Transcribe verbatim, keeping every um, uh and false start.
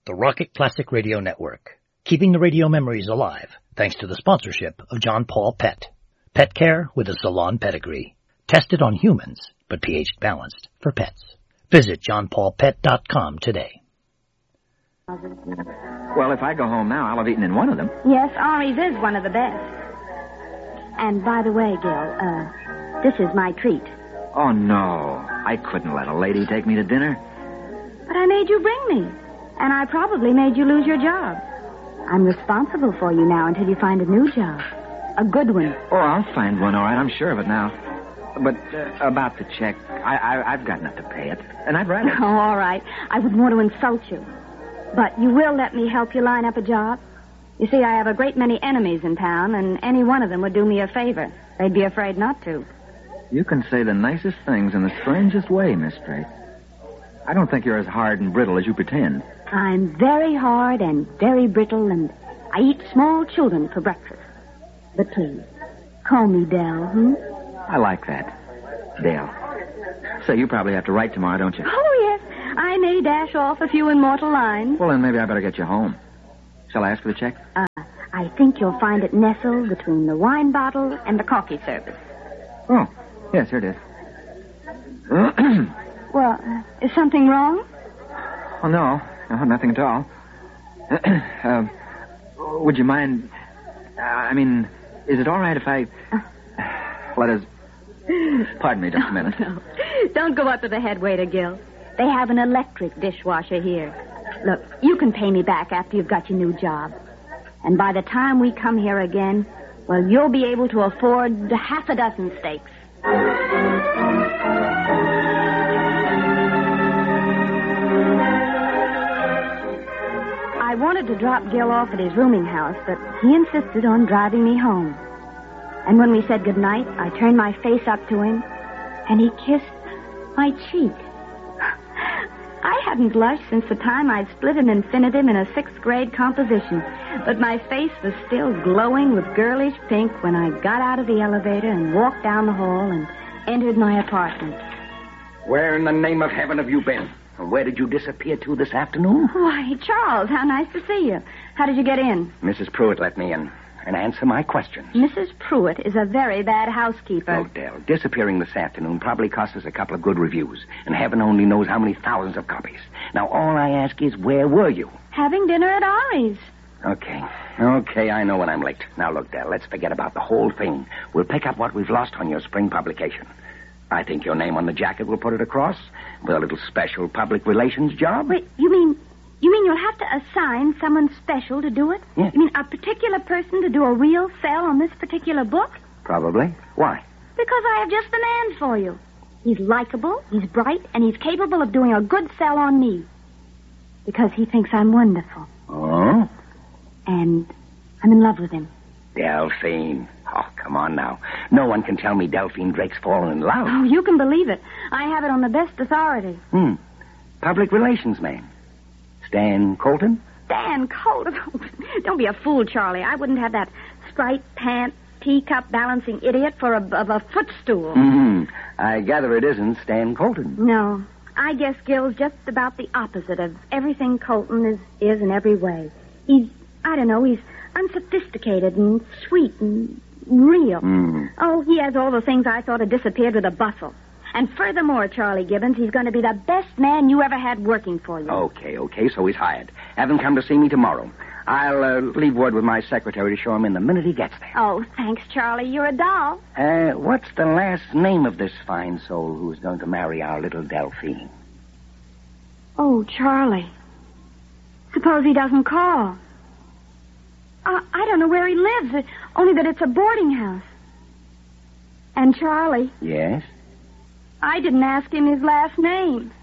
the Rocket Classic Radio Network, keeping the radio memories alive thanks to the sponsorship of John Paul Pet. Pet care with a salon pedigree. Tested on humans, but pH balanced for pets. Visit john paul pet dot com today. Well, if I go home now, I'll have eaten in one of them. Yes, Ari's is one of the best. And by the way, Gil, uh, this is my treat. Oh, no. I couldn't let a lady take me to dinner. But I made you bring me. And I probably made you lose your job. I'm responsible for you now until you find a new job. A good one. Oh, I'll find one, all right. I'm sure of it now. But uh, about the check, I, I, I've got enough to pay it. And I'd rather... Oh, all right. I wouldn't want to insult you. But you will let me help you line up a job? You see, I have a great many enemies in town, and any one of them would do me a favor. They'd be afraid not to. You can say the nicest things in the strangest way, Miss Drake. I don't think you're as hard and brittle as you pretend. I'm very hard and very brittle, and I eat small children for breakfast. But please, call me Dell, hmm? I like that. Dale. So you probably have to write tomorrow, don't you? Oh, yes. I may dash off a few immortal lines. Well, then maybe I better get you home. Shall I ask for the check? Uh, I think you'll find it nestled between the wine bottle and the coffee service. Oh, yes, here it is. Well, uh, is something wrong? Oh, no. No, nothing at all. uh, would you mind... Uh, I mean, is it all right if I... Uh, let us... Pardon me just a minute. No, no. Don't go up to the head waiter, Gil. They have an electric dishwasher here. Look, you can pay me back after you've got your new job. And by the time we come here again, well, you'll be able to afford half a dozen steaks. I wanted to drop Gil off at his rooming house, but he insisted on driving me home. And when we said goodnight, I turned my face up to him, and he kissed my cheek. I hadn't blushed since the time I'd split an infinitive in a sixth grade composition, but my face was still glowing with girlish pink when I got out of the elevator and walked down the hall and entered my apartment. Where in the name of heaven have you been? And where did you disappear to this afternoon? Why, Charles, how nice to see you. How did you get in? Missus Pruitt let me in. And answer my questions. Missus Pruitt is a very bad housekeeper. Oh, Dell, disappearing this afternoon probably cost us a couple of good reviews. And heaven only knows how many thousands of copies. Now, all I ask is, where were you? Having dinner at Ari's. Okay. Okay, I know when I'm late. Now, look, Dell, let's forget about the whole thing. We'll pick up what we've lost on your spring publication. I think your name on the jacket will put it across with a little special public relations job. Wait, you mean... You mean you'll have to assign someone special to do it? Yeah. You mean a particular person to do a real sell on this particular book? Probably. Why? Because I have just the man for you. He's likable, he's bright, and he's capable of doing a good sell on me. Because he thinks I'm wonderful. Oh? And I'm in love with him. Delphine. Oh, come on now. No one can tell me Delphine Drake's fallen in love. Oh, you can believe it. I have it on the best authority. Hmm. Public relations man. Stan Colton? Stan Colton? Don't be a fool, Charlie. I wouldn't have that striped pant, teacup balancing idiot for a, of a footstool. Mm-hmm. I gather it isn't Stan Colton. No. I guess Gil's just about the opposite of everything Colton is, is in every way. He's, I don't know, he's unsophisticated and sweet and real. Mm. Oh, he has all the things I thought had disappeared with a bustle. And furthermore, Charlie Gibbons, he's going to be the best man you ever had working for you. Okay, okay, so he's hired. Have him come to see me tomorrow. I'll uh, leave word with my secretary to show him in the minute he gets there. Oh, thanks, Charlie. You're a doll. Uh, what's the last name of this fine soul who's going to marry our little Delphine? Oh, Charlie. Suppose he doesn't call. Uh, I don't know where he lives, only that it's a boarding house. And Charlie... Yes? I didn't ask him his last name.